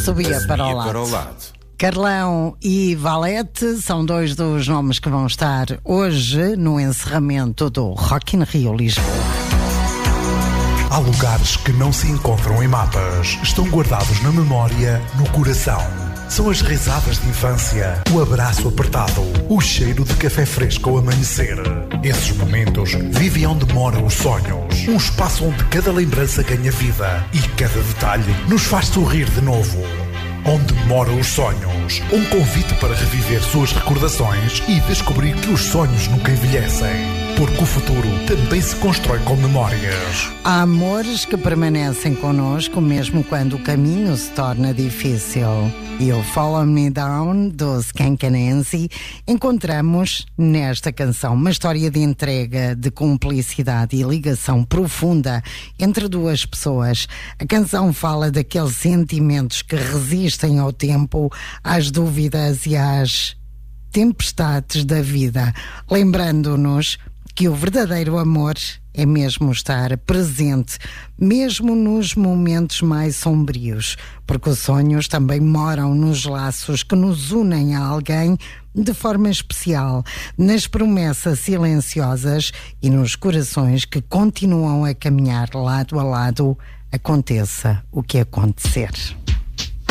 subia para o lado. Carlão e Valete são dois dos nomes que vão estar hoje no encerramento do Rock in Rio Lisboa. Há lugares que não se encontram em mapas, estão guardados na memória, no coração. São as risadas de infância, o abraço apertado, o cheiro de café fresco ao amanhecer. Esses momentos vivem onde moram os sonhos. Um espaço onde cada lembrança ganha vida e cada detalhe nos faz sorrir de novo. Onde moram os sonhos. Um convite para reviver suas recordações e descobrir que os sonhos nunca envelhecem. Porque o futuro também se constrói com memórias. Há amores que permanecem connosco mesmo quando o caminho se torna difícil. E o Follow Me Down, do Skunk Anansi, encontramos nesta canção uma história de entrega, de cumplicidade e ligação profunda entre duas pessoas. A canção fala daqueles sentimentos que resistem ao tempo, às dúvidas e às tempestades da vida, lembrando-nos que o verdadeiro amor é mesmo estar presente, mesmo nos momentos mais sombrios, porque os sonhos também moram nos laços que nos unem a alguém de forma especial, nas promessas silenciosas e nos corações que continuam a caminhar lado a lado, aconteça o que acontecer.